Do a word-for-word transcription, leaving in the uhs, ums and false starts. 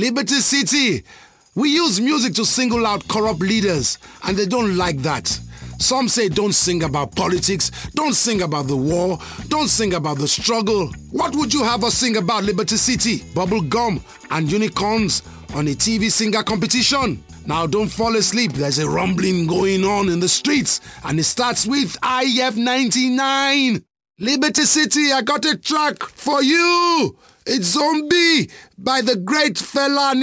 Liberty City. We use music to single out corrupt leaders, and they don't like that. Some say don't sing about politics, don't sing about the war, don't sing about the struggle. What would you have us sing about, Liberty City? Bubble gum and unicorns on a T V singer competition? Now don't fall asleep, there's a rumbling going on in the streets, and it starts with I F ninety-nine. Liberty City, I got a track for you. It's Zombie by the great Fela